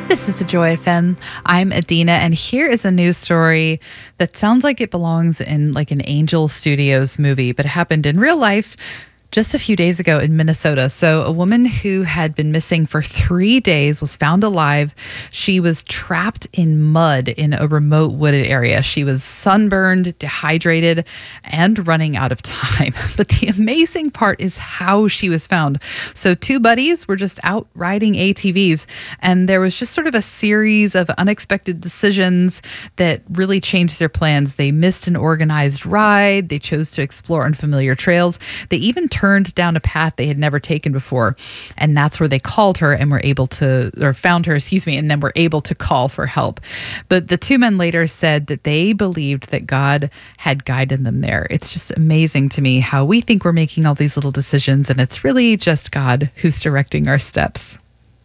This is the Joy FM. I'm Adina, and here is a news story that sounds like it belongs in like an Angel Studios movie, but it happened in real life just a few days ago in Minnesota. So a woman who had been missing for 3 days was found alive. She was trapped in mud in a remote wooded area. She was sunburned, dehydrated, and running out of time. But the amazing part is how she was found. So two buddies were just out riding ATVs, and there was just sort of a series of unexpected decisions that really changed their plans. They missed an organized ride. They chose to explore unfamiliar trails. They even turned down a path they had never taken before. And that's where they called her and were able to, or found her, and then were able to call for help. But the two men later said that they believed that God had guided them there. It's just amazing to me how we think we're making all these little decisions, and it's really just God who's directing our steps.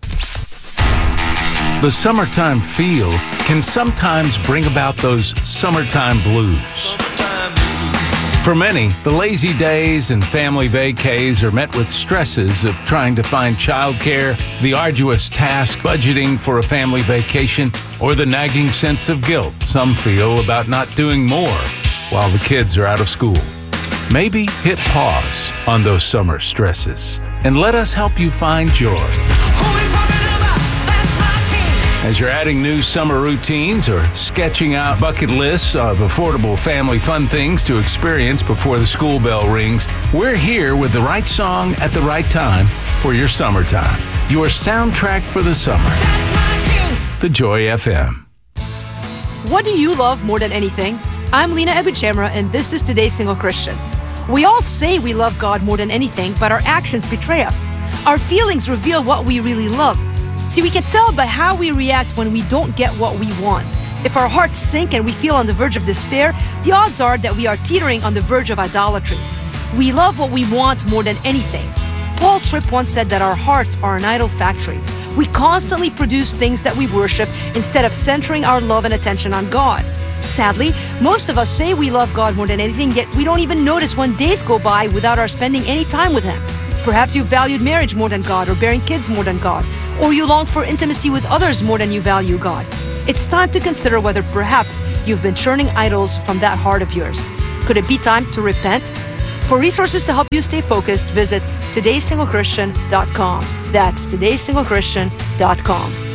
The summertime feel can sometimes bring about those summertime blues. For many, the lazy days and family vacays are met with stresses of trying to find childcare, the arduous task budgeting for a family vacation, or the nagging sense of guilt some feel about not doing more while the kids are out of school. Maybe hit pause on those summer stresses and let us help you find joy. As you're adding new summer routines or sketching out bucket lists of affordable family fun things to experience before the school bell rings, we're here with the right song at the right time for your summertime. Your soundtrack for the summer. The Joy FM. What do you love more than anything? I'm Lena Ebuchamra, and this is Today's Single Christian. We all say we love God more than anything, but our actions betray us. Our feelings reveal what we really love. See, we can tell by how we react when we don't get what we want. If our hearts sink and we feel on the verge of despair, the odds are that we are teetering on the verge of idolatry. We love what we want more than anything. Paul Tripp once said that our hearts are an idol factory. We constantly produce things that we worship instead of centering our love and attention on God. Sadly, most of us say we love God more than anything, yet we don't even notice when days go by without our spending any time with Him. Perhaps you valued marriage more than God, or bearing kids more than God, or you long for intimacy with others more than you value God. It's time to consider whether perhaps you've been churning idols from that heart of yours. Could it be time to repent? For resources to help you stay focused, visit todaysinglechristian.com. That's todaysinglechristian.com.